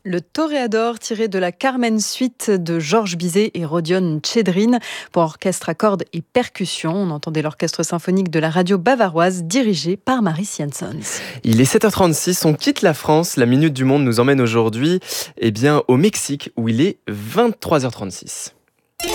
Le Toréador, tiré de la Carmen Suite de Georges Bizet et Rodion Tchedrin pour orchestre à cordes et percussions. On entendait l'orchestre symphonique de la radio bavaroise dirigé par Maris Janssons. Il est 7h36, on quitte la France. La Minute du Monde nous emmène aujourd'hui au Mexique où il est 23h36.